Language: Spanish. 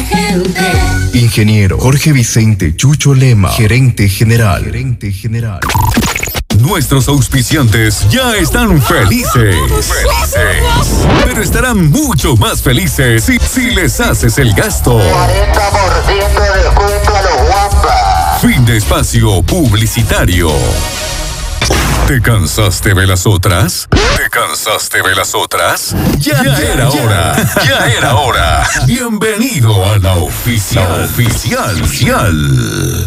gente. Ingeniero Jorge Vicente Chucho Lema, gerente general. Nuestros auspiciantes ya están felices. Pero estarán mucho más felices si les haces el gasto. 40% de descuento a los guampas. Fin de espacio publicitario. ¿Te cansaste de las otras? Ya era hora. Bienvenido a la oficial.